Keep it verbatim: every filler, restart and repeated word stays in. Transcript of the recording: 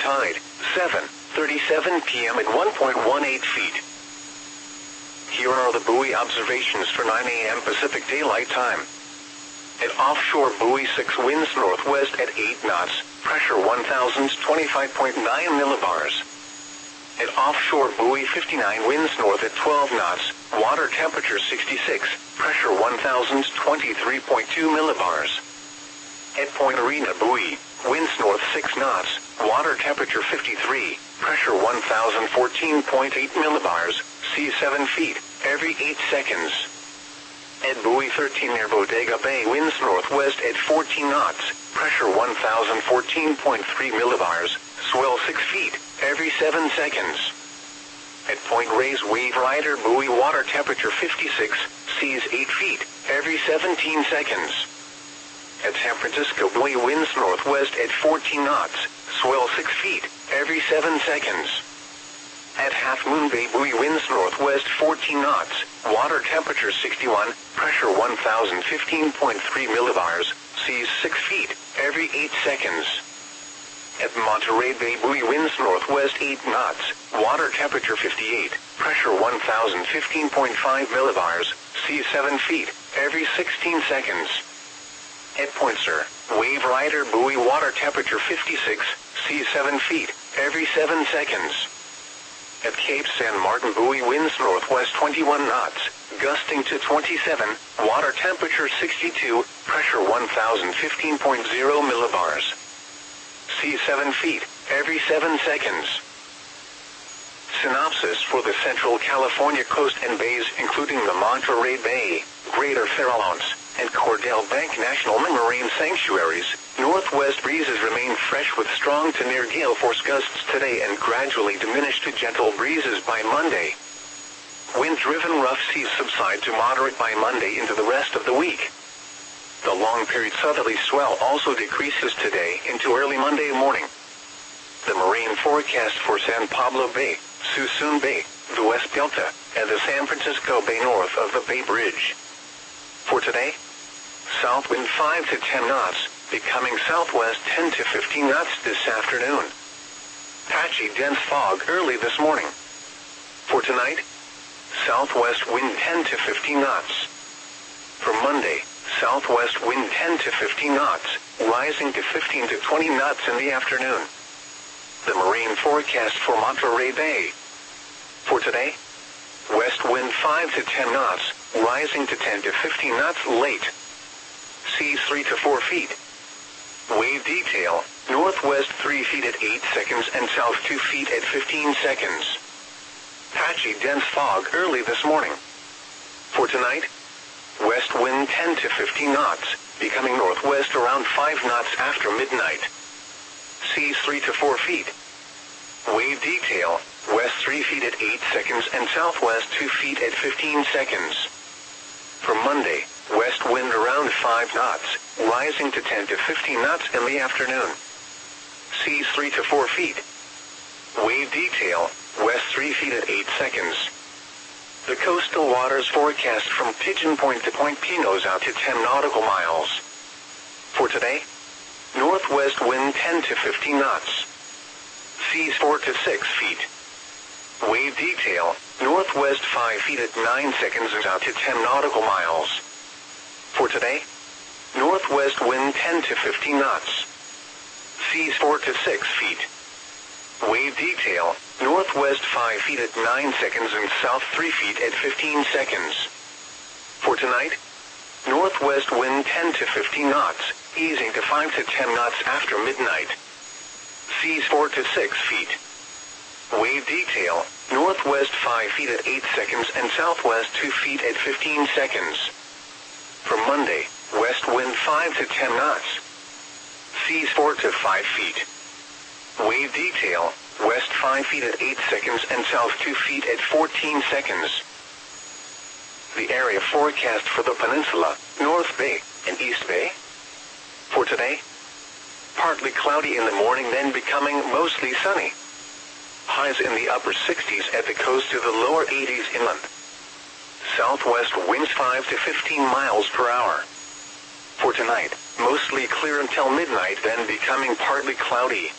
tide, seven thirty-seven p m at one point one eight feet. Here are the buoy observations for nine a m Pacific Daylight Time. At offshore buoy six, winds northwest at eight knots, pressure one thousand twenty-five point nine millibars. At offshore buoy fifty-nine, winds north at twelve knots, water temperature sixty-six, pressure one thousand twenty-three point two millibars. At Point Arena buoy, winds north six knots, water temperature fifty-three, pressure one thousand fourteen point eight millibars, sea seven feet, every eight seconds. At buoy thirteen near Bodega Bay, winds northwest at fourteen knots, pressure one thousand fourteen point three millibars, swell six feet, every seven seconds. At Point Reyes Wave Rider buoy, water temperature fifty-six, seas eight feet, every seventeen seconds. At San Francisco buoy, winds northwest at fourteen knots, swell six feet, every seven seconds. At Half Moon Bay buoy, winds northwest fourteen knots, water temperature sixty-one, pressure one thousand fifteen point three millibars, seas six feet, every eight seconds. At Monterey Bay buoy, winds northwest eight knots, water temperature fifty-eight, pressure one thousand fifteen point five millibars, seas seven feet, every sixteen seconds. At Point Sur, Wave Rider buoy, water temperature fifty-six, seas seven feet, every seven seconds. At Cape San Martin buoy, winds northwest twenty-one knots, gusting to twenty-seven, water temperature sixty-two, pressure one thousand fifteen point zero millibars. Sea seven feet, every seven seconds. Synopsis for the Central California coast and bays, including the Monterey Bay, Greater Farallones, and Cordell Bank National Marine Sanctuaries. Northwest breezes remain fresh with strong to near gale force gusts today and gradually diminish to gentle breezes by Monday. Wind-driven rough seas subside to moderate by Monday into the rest of the week. The long-period southerly swell also decreases today into early Monday morning. The marine forecast for San Pablo Bay, Suisun Bay, the West Delta, and the San Francisco Bay north of the Bay Bridge. For today, south wind five to ten knots, becoming southwest ten to fifteen knots this afternoon. Patchy dense fog early this morning. For tonight, southwest wind ten to fifteen knots. For Monday, southwest wind ten to fifteen knots, rising to fifteen to twenty knots in the afternoon. The marine forecast for Monterey Bay. For today, west wind five to ten knots, rising to ten to fifteen knots late. Seas three to four feet. Wave detail, northwest three feet at eight seconds and south two feet at fifteen seconds. Patchy dense fog early this morning. For tonight, west wind ten to fifteen knots, becoming northwest around five knots after midnight. Seas three to four feet. Wave detail, west three feet at eight seconds and southwest two feet at fifteen seconds. For Monday, west wind around five knots, rising to ten to fifteen knots in the afternoon. Seas three to four feet. Wave detail, west three feet at eight seconds. The coastal waters forecast from Pigeon Point to Point Pinos out to ten nautical miles. For today, northwest wind ten to fifteen knots. Seas four to six feet. Wave detail, northwest five feet at nine seconds and out to ten nautical miles. For today, northwest wind ten to fifteen knots. Seas four to six feet. Wave detail, northwest five feet at nine seconds and south three feet at fifteen seconds. For tonight, northwest wind ten to fifteen knots, easing to five to ten knots after midnight. Seas four to six feet. Wave detail, northwest five feet at eight seconds and southwest two feet at fifteen seconds. For Monday, west wind five to ten knots. Seas four to five feet. Wave detail, west five feet at eight seconds and south two feet at fourteen seconds. The area forecast for the peninsula, North Bay, and East Bay. For today, partly cloudy in the morning, then becoming mostly sunny. Highs in the upper sixties at the coast to the lower eighties inland. Southwest winds five to fifteen miles per hour. For tonight, mostly clear until midnight, then becoming partly cloudy.